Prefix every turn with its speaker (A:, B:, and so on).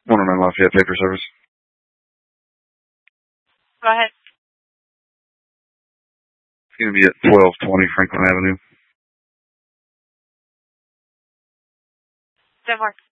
A: 109 Lafayette Paper Service.
B: Go ahead.
A: It's going to be at 1220 Franklin Avenue.
B: Denmark.